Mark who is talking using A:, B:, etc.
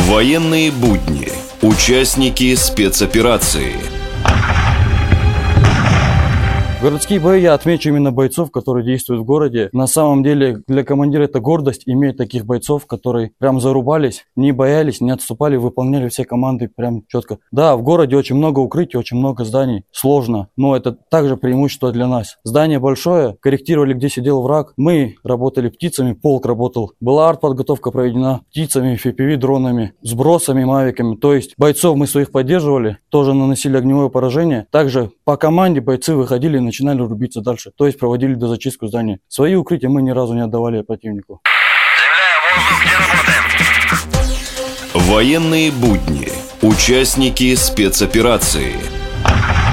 A: Военные будни. Участники спецоперации.
B: Городские бои я отмечу именно бойцов, которые действуют в городе. На самом деле для командира это гордость иметь таких бойцов, которые прям зарубались, не боялись, не отступали, выполняли все команды прям четко. Да, в городе очень много укрытий, очень много зданий. Сложно, но это также преимущество для нас. Здание большое, корректировали, где сидел враг. Мы работали птицами, полк работал. Была артподготовка проведена птицами, FPV-дронами, сбросами, мавиками. То есть бойцов мы своих поддерживали, тоже наносили огневое поражение. Также по команде бойцы выходили и начинали рубиться дальше, то есть проводили дозачистку здания. Свои укрытия мы ни разу не отдавали противнику.
C: Земля, воздух, где работаем?
A: Военные будни. Участники спецоперации.